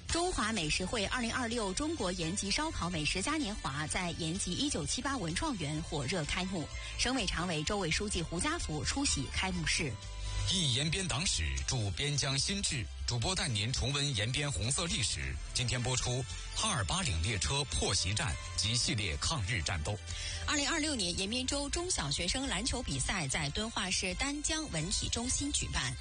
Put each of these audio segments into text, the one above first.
中华美食会2026中国延吉烧烤美食嘉年华在延吉1978文创园火热开幕，省委常委、州委书记胡家福出席开幕式。 忆延边党史，助边疆新志。主播带您重温延边红色历史。今天播出哈尔巴岭列车破袭战及系列抗日战斗。 2026年延边州中小学生篮球比赛在敦化市丹江文体中心举办。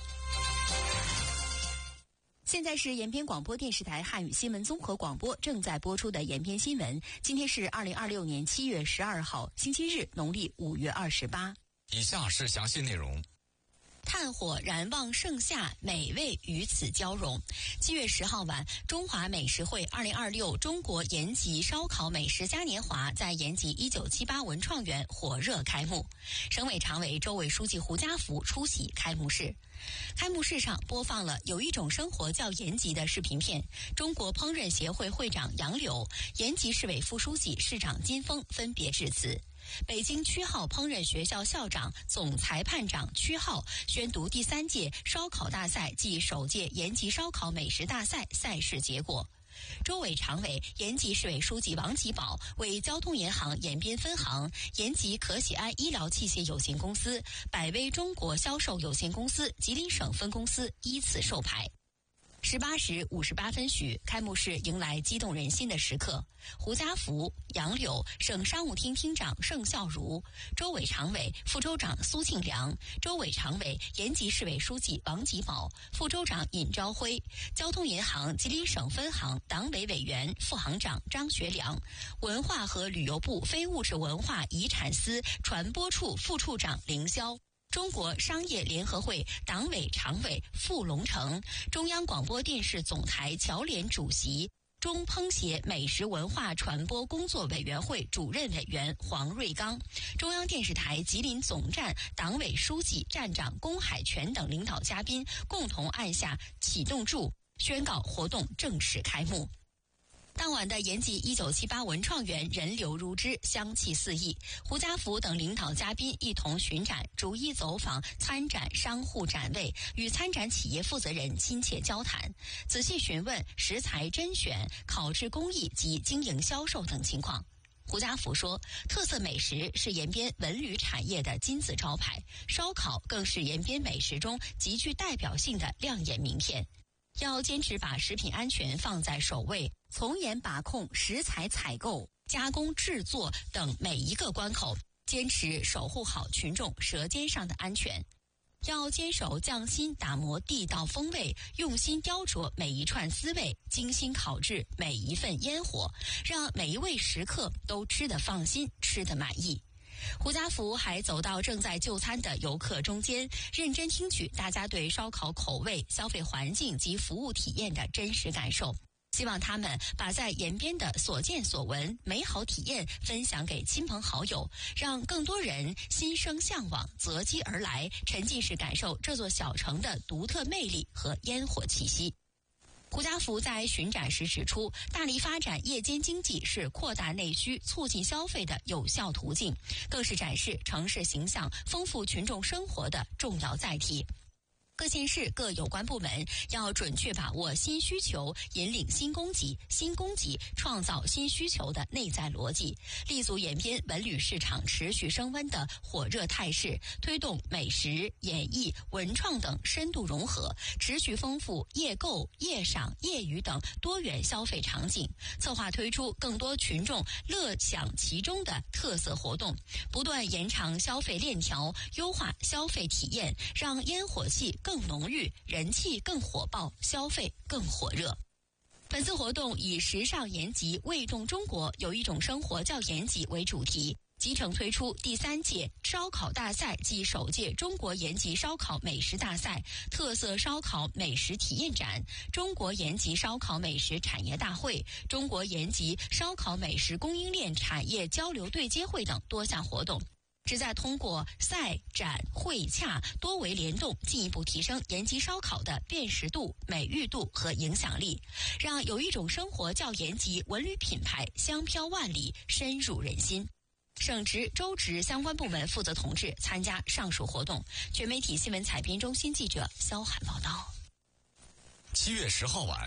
现在是延边广播电视台汉语新闻综合广播正在播出的延边新闻。今天是2026年7月12号，星期日，农历5月28。 以下是详细内容。 炭火燃旺盛夏，美味与此交融。7月10号晚，中华美食会2026中国延吉烧烤美食嘉年华在延吉1978文创园火热开幕。省委常委、州委书记胡家福出席开幕式。开幕式上播放了有一种生活叫延吉的视频片，中国烹饪协会会长杨柳、延吉市委副书记、市长金峰分别致辞。北京区号烹饪学校校长、总裁判长区号宣读第3届烧烤大赛暨首届延吉烧烤美食大赛赛事结果。州委常委、延吉市委书记王吉宝为交通银行延边分行、延吉可喜安医疗器械有限公司、百威中国销售有限公司吉林省分公司依次授牌。18时58分许，开幕式迎来激动人心的时刻。胡家福、杨柳、省商务厅厅长盛孝如、州委常委、副州长苏庆良、州委常委、延吉市委书记王吉宝、副州长尹朝辉、交通银行吉林省分行党委委员、副行长张学良、文化和旅游部非物质文化遗产司传播处副处长凌霄、中国商业联合会党委常委傅龙成、中央广播电视总台侨联主席、中烹协美食文化传播工作委员会主任委员黄瑞刚、中央电视台吉林总站党委书记、站长龚海泉等领导嘉宾共同按下启动柱，宣告活动正式开幕。当晚的延吉1978文创园人流如织，香气四溢。胡家福等领导嘉宾一同巡展，逐一走访参展商户展位，与参展企业负责人亲切交谈，仔细询问食材甄选、烤制工艺及经营销售等情况。胡家福说，特色美食是延边文旅产业的金字招牌，烧烤更是延边美食中极具代表性的亮眼名片。要坚持把食品安全放在首位，从严把控食材采购、加工制作等每一个关口，坚持守护好群众舌尖上的安全。要坚守匠心打磨地道风味，用心雕琢每一串丝味，精心烤制每一份烟火，让每一位食客都吃得放心，吃得满意。胡家福还走到正在就餐的游客中间，认真听取大家对烧烤口味、消费环境及服务体验的真实感受，希望他们把在延边的所见所闻、美好体验分享给亲朋好友，让更多人心生向往，择机而来，沉浸式感受这座小城的独特魅力和烟火气息。胡家福在巡展时指出，大力发展夜间经济是扩大内需、促进消费的有效途径，更是展示城市形象、丰富群众生活的重要载体。各县市各有关部门要准确把握新需求，引领新供给，新供给创造新需求的内在逻辑，立足延边文旅市场持续升温的火热态势，推动美食、演艺、文创等深度融合，持续丰富夜购、夜赏、夜娱等多元消费场景，策划推出更多群众乐享其中的特色活动，不断延长消费链条，优化消费体验，让烟火气更浓郁，人气更火爆，消费更火热。本次活动以时尚延吉，味动中国，有一种生活叫延吉为主题，集成推出第3届烧烤大赛暨首届中国延吉烧烤美食大赛、特色烧烤美食体验展、中国延吉烧烤美食产业大会、中国延吉烧烤美食供应链产业交流对接会等多项活动，旨在通过赛、展、会、洽多维联动，进一步提升延吉烧烤的辨识度、美誉度和影响力，让有一种生活叫延吉文旅品牌香飘万里，深入人心。省直、州直相关部门负责同志参加上述活动。全媒体新闻采编中心记者肖涵报道。 7月10号晚，